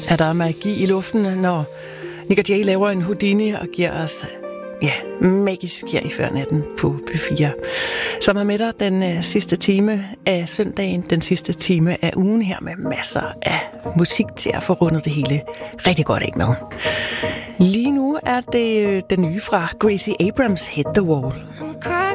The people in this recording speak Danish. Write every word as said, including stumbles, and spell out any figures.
Er der magi i luften, når Nick og Jay laver en Houdini og giver os ja, magisk her i førnatten på P fire. Som er med dig den uh, sidste time af søndagen, den sidste time af ugen her med masser af musik til at få rundet det hele rigtig godt af med. Lige nu er det uh, den nye fra Gracie Abrams, Hit the Wall.